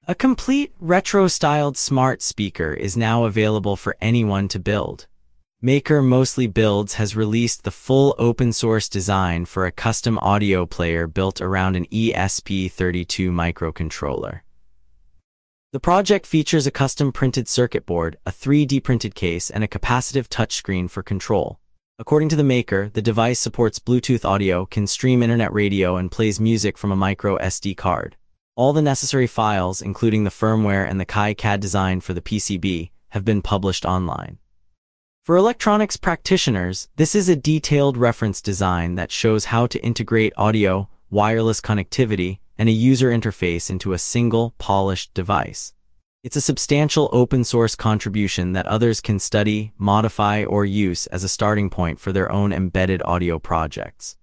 A complete retro-styled smart speaker is now available for anyone to build. Maker Mostly Builds has released the full open-source design for a custom audio player built around an ESP32 microcontroller. The project features a custom printed circuit board, a 3D printed case, and a capacitive touchscreen for control. According to the maker, the device supports Bluetooth audio, can stream internet radio, and plays music from a micro SD card. All the necessary files, including the firmware and the KiCad design for the PCB, have been published online. For electronics practitioners, this is a detailed reference design that shows how to integrate audio, wireless connectivity, and a user interface into a single, polished device. It's a substantial open-source contribution that others can study, modify, or use as a starting point for their own embedded audio projects.